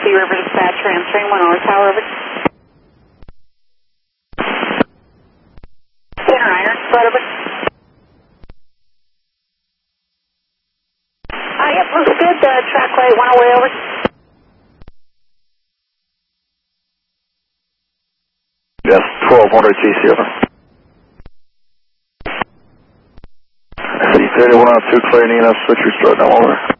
Sea River Dispatcher answering 1 hour tower, over. Center Iron, right over. Yep, looks good. Track light 1 away, over. Yes, 1200 GC, over. C31 on 2 clear, Nina, switch your start now, over.